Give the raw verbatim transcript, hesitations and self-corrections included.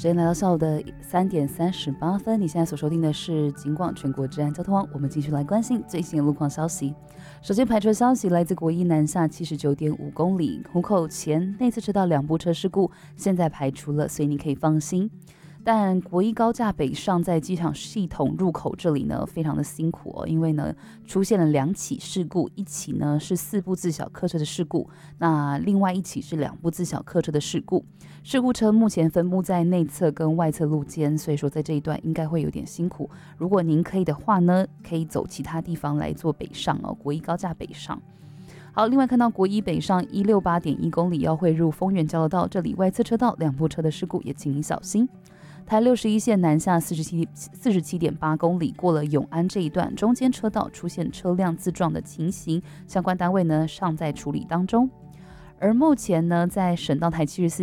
间来到下午的三点三十八分，你现在所收听的是警广全国治安交通网，我们继续来关心最新的路况消息。首先排除的消息来自国一南下七十九点五公里，湖口前内侧车道两部车事故，现在排除了，所以你可以放心。但国一高架北上在机场系统入口这里呢，非常的辛苦哦，因为呢出现了两起事故，一起呢是四部自小客车的事故，那另外一起是两部自小客车的事故。事故车目前分布在内侧跟外侧路肩，所以说在这一段应该会有点辛苦。如果您可以的话呢，可以走其他地方来做北上哦，国一高架北上。好，另外看到国一北上一百六十八点一公里要汇入丰原交流道，这里外侧车道两部车的事故也请您小心。台六十一线南下四十七点八公里，过了永安这一段，中间车道出现车辆自撞的情形，相关单位呢尚在处理当中。而目前呢，在省道台七十四